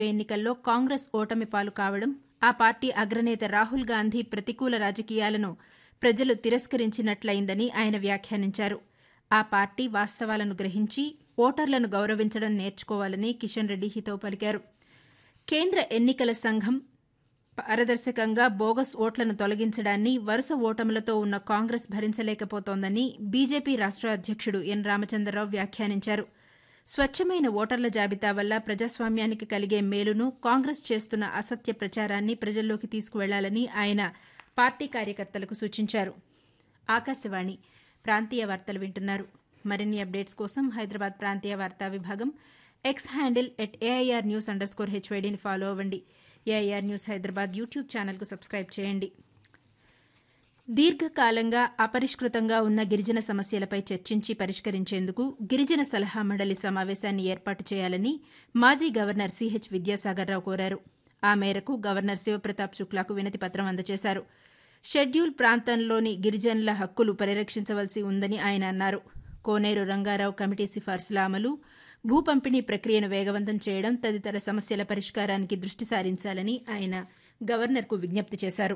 ఎన్నికల్లో కాంగ్రెస్ ఓటమి పాలు కావడం, ఆ పార్టీ అగ్రనేత రాహుల్ గాంధీ ప్రతికూల రాజకీయాలను ప్రజలు తిరస్కరించినట్లయిందని ఆయన వ్యాఖ్యానించారు. ఆ పార్టీ వాస్తవాలను గ్రహించి ఓటర్లను గౌరవించడం నేర్చుకోవాలని కిషన్ రెడ్డి హితవు పలికారు. కేంద్ర ఎన్నికల సంఘం పారదర్శకంగా బోగస్ ఓట్లను తొలగించడాన్ని వరుస ఓటములతో ఉన్న కాంగ్రెస్ భరించలేకపోతోందని బీజేపీ రాష్ట్ర అధ్యక్షుడు ఎన్ రామచంద్రరావు వ్యాఖ్యానించారు. స్వచ్ఛమైన ఓటర్ల జాబితా వల్ల ప్రజాస్వామ్యానికి కలిగే మేలును, కాంగ్రెస్ చేస్తున్న అసత్య ప్రచారాన్ని ప్రజల్లోకి తీసుకువెళ్లాలని ఆయన పార్టీ కార్యకర్తలకు సూచించారు. ఆకాశవాణి ప్రాంతీయ వార్తలు వింటున్నారు. మరిన్ని అప్డేట్స్ కోసం హైదరాబాద్ ప్రాంతీయ వార్తా విభాగం ఎక్స్ హ్యాండిల్ @AIRnews_HYDని ఫాలో అవ్వండి. ఏఐఆర్ న్యూస్ హైదరాబాద్ యూట్యూబ్ ఛానల్కు సబ్స్క్రైబ్ చేయండి. దీర్ఘకాలంగా అపరిష్కృతంగా ఉన్న గిరిజన సమస్యలపై చర్చించి పరిష్కరించేందుకు గిరిజన సలహా మండలి సమావేశాన్ని ఏర్పాటు చేయాలని మాజీ గవర్నర్ సిహెచ్ విద్యాసాగర్రావు కోరారు. ఆ మేరకు గవర్నర్ శివప్రతాప్ శుక్లాకు వినతిపత్రం అందజేశారు. షెడ్యూల్ ప్రాంతంలోని గిరిజనుల హక్కులు పరిరక్షించవలసి ఉందని ఆయన అన్నారు. కోనేరు రంగారావు కమిటీ సిఫార్సుల అమలు, భూ పంపిణీ ప్రక్రియను వేగవంతం చేయడం తదితర సమస్యల పరిష్కారానికి దృష్టి సారించాలని ఆయన గవర్నర్కు విజ్ఞప్తి చేశారు.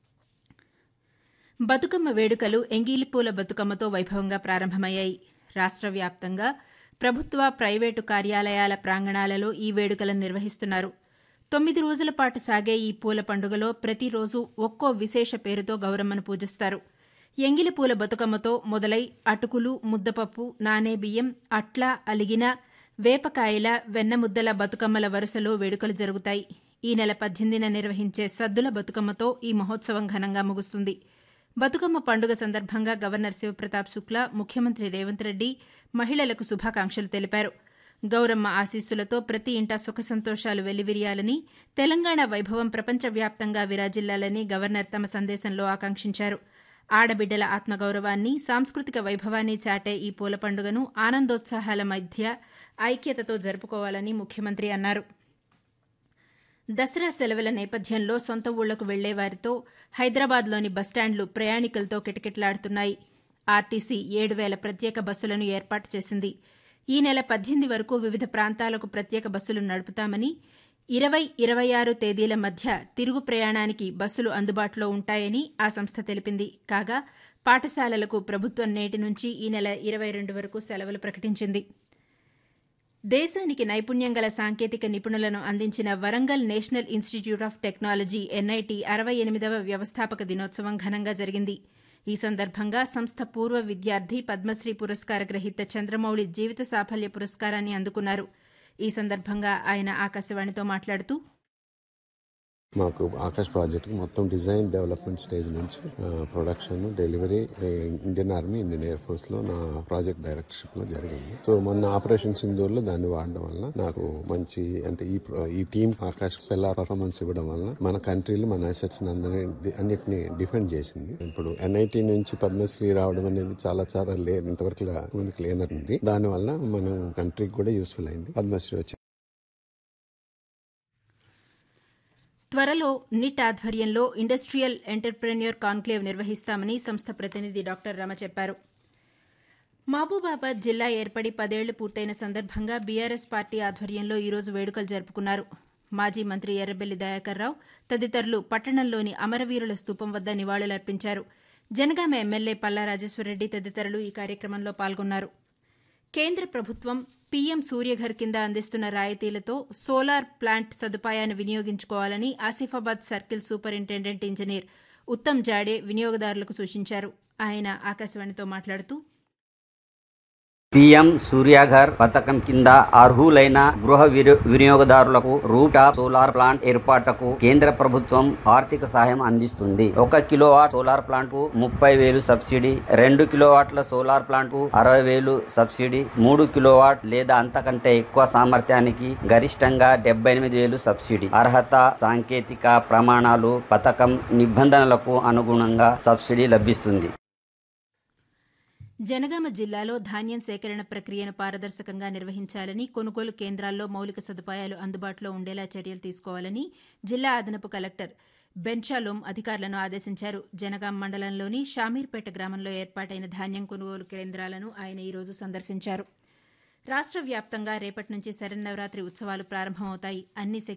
బతుకమ్మ వేడుకలు ఎంగిలిపూల బతుకమ్మతో వైభవంగా ప్రారంభమయ్యాయి. రాష్ట్ర వ్యాప్తంగా ప్రభుత్వ, ప్రైవేటు కార్యాలయాల ప్రాంగణాలలో ఈ వేడుకలను నిర్వహిస్తున్నారు. 9 రోజుల పాటు సాగే ఈ పూల పండుగలో ప్రతిరోజు ఒక్కో విశేష పేరుతో గౌరమ్మను పూజిస్తారు. ఎంగిలిపూల బతుకమ్మతో మొదలై అటుకులు, ముద్దపప్పు, నానేబియ్యం, అట్ల, అలిగిన, వేపకాయల, వెన్నముద్దల బతుకమ్మల వరుసలో వేడుకలు జరుగుతాయి. ఈ నెల 18న నిర్వహించే సద్దుల బతుకమ్మతో ఈ మహోత్సవం ఘనంగా ముగుస్తుంది. బతుకమ్మ పండుగ సందర్భంగా గవర్నర్ శివప్రతాప్ శుక్లా, ముఖ్యమంత్రి రేవంత్ రెడ్డి మహిళలకు శుభాకాంక్షలు తెలిపారు. గౌరమ్మ ఆశీస్సులతో ప్రతి ఇంటా సుఖ సంతోషాలు వెల్లివిరియాలని, తెలంగాణ వైభవం ప్రపంచవ్యాప్తంగా విరాజిల్లాలని గవర్నర్ తమ సందేశంలో ఆకాంక్షించారు. ఆడబిడ్డల ఆత్మగౌరవాన్ని, సాంస్కృతిక వైభవాన్ని చాటే ఈ పూల పండుగను ఆనందోత్సాహాల మధ్య ఐక్యతతో జరుపుకోవాలని ముఖ్యమంత్రి అన్నారు. దసరా సెలవుల నేపథ్యంలో సొంత ఊళ్లకు వెళ్లే వారితో హైదరాబాద్లోని బస్టాండ్లు ప్రయాణికులతో కిటకిటలాడుతున్నాయి. ఆర్టీసీ 7,000 ప్రత్యేక బస్సులను ఏర్పాటు చేసింది. ఈ నెల 18 వరకు వివిధ ప్రాంతాలకు ప్రత్యేక బస్సులు నడుపుతామని, 20, 26 తేదీల మధ్య తిరుగు ప్రయాణానికి బస్సులు అందుబాటులో ఉంటాయని ఆ సంస్థ తెలిపింది. కాగా పాఠశాలలకు ప్రభుత్వం నేటి నుంచి ఈ నెల 22 వరకు సెలవులు ప్రకటించింది. దేశానికి నైపుణ్యం గల సాంకేతిక నిపుణులను అందించిన Warangal national institute of technology NIT 68వ వ్యవస్థాపక దినోత్సవం ఘనంగా జరిగింది. ఈ సందర్భంగా సంస్థ పూర్వ విద్యార్థి, పద్మశ్రీ పురస్కార గ్రహీత చంద్రమౌళి జీవిత సాఫల్య పురస్కారాన్ని అందుకున్నారు. ఈ సందర్భంగా ఆయన ఆకాశవాణితో మాట్లాడుతూ, మాకు ఆకాష్ ప్రాజెక్ట్ మొత్తం డిజైన్ డెవలప్మెంట్ స్టేజ్ నుంచి production, delivery Indian army, Indian air force లో నా ప్రాజెక్ట్ డైరెక్టర్షిప్ లో జరిగింది. సో మొన్న ఆపరేషన్ సింధూర్ లో దాన్ని వాడడం వల్ల నాకు మంచి, అంటే ఈ టీమ్ ఆకాష్ సెల్లార్ పర్ఫార్మెన్స్ ఇవ్వడం వల్ల మన కంట్రీలో మన అసెట్స్ అన్నిటిని డిఫెండ్ చేసింది. ఇప్పుడు NIT నుంచి పద్మశ్రీ రావడం అనేది చాలా ఇంతవరకు ముందుకు లేనట్టుంది. దాని వల్ల మన కంట్రీకి కూడా యూస్ఫుల్ అయింది, పద్మశ్రీ వచ్చింది. త్వరలో నిట్ ఆధ్వర్యంలో ఇండస్ట్రియల్ ఎంటర్ప్రెన్యూర్ కాన్క్లేవ్ నిర్వహిస్తామని సంస్థ ప్రతినిధి డాక్టర్ రమ చెప్పారు. మహబూబాబాద్ జిల్లా ఏర్పడి 10 ఏళ్లు పూర్తయిన సందర్భంగా బీఆర్ఎస్ పార్టీ ఆధ్వర్యంలో ఈరోజు వేడుకలు జరుపుకున్నారు. మాజీ మంత్రి ఎర్రబెల్లి దయాకర్రావు తదితరులు పట్టణంలోని అమరవీరుల స్తూపం వద్ద నివాళులర్పించారు. జనగామ ఎమ్మెల్యే పల్లా రాజేశ్వరరెడ్డి తదితరులు ఈ కార్యక్రమంలో పాల్గొన్నారు. కేంద్ర ప్రభుత్వం పీఎం సూర్యఘర్ కింద అందిస్తున్న రాయితీలతో సోలార్ ప్లాంట్ సదుపాయాన్ని వినియోగించుకోవాలని Asifabad circle superintendent engineer Uttam జాడే వినియోగదారులకు సూచించారు. ఆయన ఆకాశవాణితో మాట్లాడుతూ, పీఎం సూర్యాఘర్ పథకం కింద అర్హులైన గృహ వినియోగదారులకు రూఫ్టాప్ సోలార్ ప్లాంట్ ఏర్పాటుకు కేంద్ర ప్రభుత్వం ఆర్థిక సహాయం అందిస్తుంది. 1 కిలోవాట్ సోలార్ ప్లాంట్ కు 30,000 సబ్సిడీ, 2 కిలోవాట్ల సోలార్ ప్లాంట్ కు 60,000 సబ్సిడీ, 3 కిలోవాట్ లేదా అంతకంటే ఎక్కువ సామర్థ్యానికి గరిష్టంగా 78,000 సబ్సిడీ. అర్హత, సాంకేతిక ప్రమాణాలు, పథకం నిబంధనలకు అనుగుణంగా సబ్సిడీ లభిస్తుంది. జనగామ జిల్లాలో ధాన్యం సేకరణ ప్రక్రియను పారదర్శకంగా నిర్వహించాలని, కొనుగోలు కేంద్రాల్లో మౌలిక సదుపాయాలు అందుబాటులో ఉండేలా చర్యలు తీసుకోవాలని జిల్లా అదనపు కలెక్టర్ బెన్షాలోం అధికారులను ఆదేశించారు. జనగాం మండలంలోని షామీర్పేట గ్రామంలో ఏర్పాటైన ధాన్యం కొనుగోలు కేంద్రాలను ఆయన ఈరోజు సందర్శించారు. రాష్ట్ర వ్యాప్తంగా రేపటి నుంచి శరన్నవరాత్రి ఉత్సవాలు ప్రారంభమవుతాయి. అన్ని